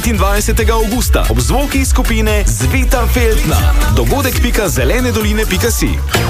25. augusta ob zvoki skupine Zveta Feltna. Dogodek.zelenedoline.si.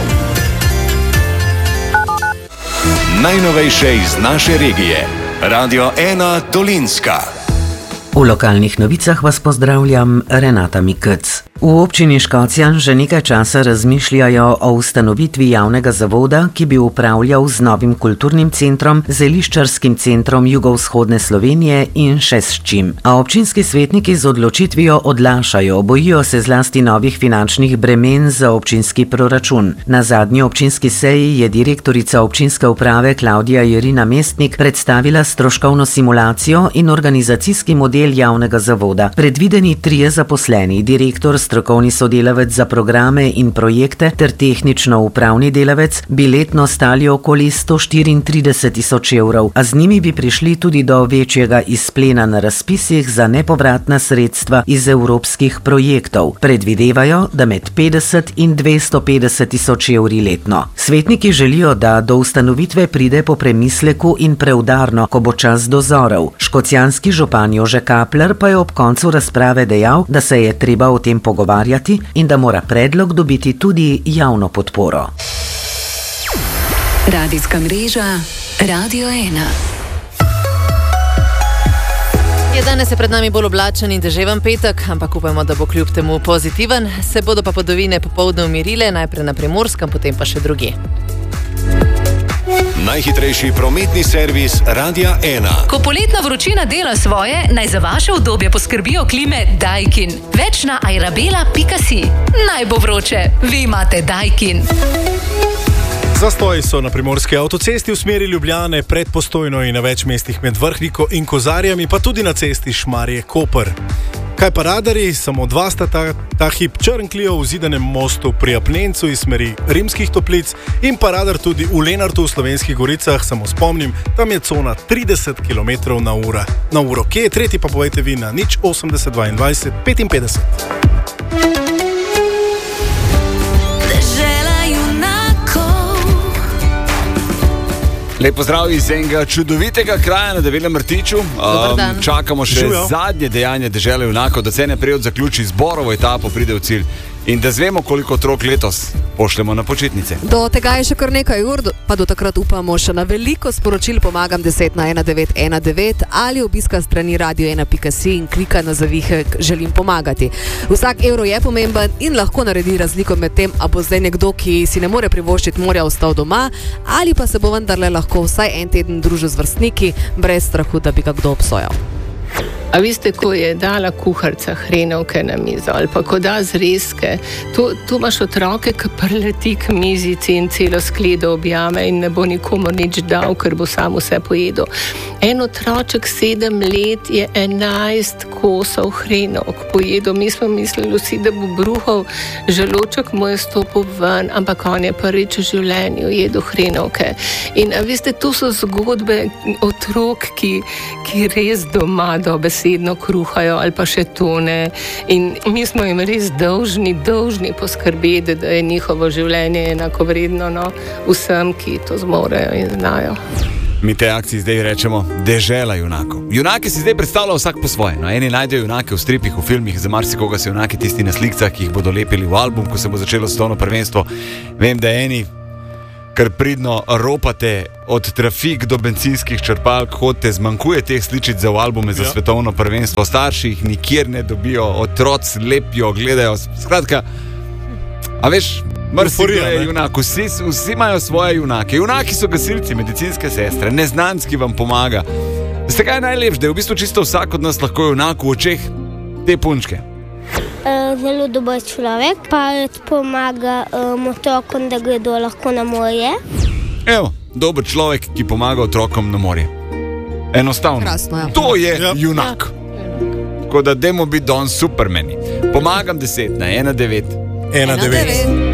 Najnovejše iz naše regije. Radio 1 Dolinska. V lokalnih novicah vas pozdravljam, Renata Mikec. V občini Škocjan že nekaj časa razmišljajo o ustanovitvi javnega zavoda, ki bi upravljal z novim kulturnim centrom, zeliščarskim centrom jugovzhodne Slovenije in še s čim. A občinski svetniki z odločitvijo odlašajo, bojijo se zlasti novih finančnih bremen za občinski proračun. Na zadnji občinski seji je direktorica občinske uprave Klavdija Jerina Mestnik predstavila stroškovno simulacijo in organizacijski model javnega zavoda. Predvideni 3 zaposleni, direktor, strokovni sodelavec za programe in projekte ter tehnično-upravni delavec, bi letno stali okoli 134.000 evrov, a z njimi bi prišli tudi do večjega izplena na razpisih za nepovratna sredstva iz evropskih projektov. Predvidevajo, da med 50 in 250.000 evri letno. Svetniki želijo, da do ustanovitve pride po premisleku in preudarno, ko bo čas dozorov. Škocjanski župan Jože Kapler pa je ob koncu razprave dejal, da se je treba o tem pogovarjati in da mora predlog dobiti tudi javno podporo. Radijska mreža Radio 1. Danes je pred nami bolj oblačen in deževen petek, ampak upajmo, da bo kljub temu pozitiven. Se bodo pa padavine popoldne umirile, najprej na Primorskem, potem pa še drugje. Najhitrejši prometni servis Radia 1. Ko poletna vročina dela svoje, naj za vaše udobje poskrbijo klime Daikin. Več na airabela.si. Naj bo vroče, vi imate Daikin. Zastoji so na primorski avtocesti v smeri Ljubljane, pred Postojno in na več mestih med Vrhniko in Kozarjami, pa tudi na cesti Šmarje-Koper. Kaj pa radarji? Samo 2 sta ta hip črn Clio v Zidanem mostu pri Apnencu iz smeri Rimskih Toplic in pa radar tudi v Lenartu v Slovenskih Goricah, samo spomnim, tam je cona 30 km na uro. Kje je tretji, pa povejte vi na 080 22 55. Lep pozdrav iz enega čudovitega kraja na Develem Rtiču. Čakamo še zadnje dejanje Dežele junakov, da se najprej zaključi zborovo etapo, pride v cilj. In da zvemo, koliko otrok letos pošljemo na počitnice. Do tega je še kar nekaj ur, pa do takrat upamo še na veliko sporočil. Pomagam 10 na 1919 ali obiska strani radio1.si in klika na zavihek želim pomagati. Vsak evro je pomemben in lahko naredi razliko med tem, a bo zdaj nekdo, ki si ne more privoščiti morja, ostal doma, ali pa se bo vendarle lahko vsaj en teden družil z vrstniki, brez strahu, da bi ga kdo obsojal. A veste, ko je dala kuharica hrenovke na mizo ali pa ko da zrezke, tu imaš otroke, ki preleti k mizici in celo skledo objame in ne bo nikomu nič dal, ker bo sam vse pojedel. En otroček 7 let je 11 kosov hrenovk pojedel. Mi smo mislili vsi, da bo bruhal, želoček mu je stopil ven, ampak on je prvič v življenju jedel hrenovke. In a veste, tu so zgodbe otrok, ki res doma dobesedno kruhajo ali pa še tone. In mi smo jim res dolžni poskrbeti, da je njihovo življenje enakovredno vsem, ki to zmorejo in znajo. Mi tej akciji zdaj rečemo Dežela junakov. Junake si zdaj predstavlja vsak po svoje. Eni najdejo junake v stripih, v filmih, za marsikoga so junaki tisti na slikcah, ki jih bodo lepili v album, ko se bo začelo svetovno prvenstvo. Vem, da eni kar pridno ropate od trafik do bencinskih črpalk, hodite, zmanjkuje teh sličic za v albume za svetovno prvenstvo. Starši jih nikjer ne dobijo, otroci lepijo, gledajo. Skratka, a veš, marsikdo je junak, vsi imajo svoje junake. Junaki so gasilci, medicinske sestre, neznanc, ki vam pomaga. Veste, kaj je najlepše, da je v bistvu čisto vsak od nas lahko junak v očeh te punčke. Zelo dober človek, pa pomaga otrokom, da gredo lahko na morje. Evo, dober človek, ki pomaga otrokom na morje. Enostavno. Krasno, ja. To je junak. Tako da dajmo biti danes supermeni. Pomagam 10 na 1919.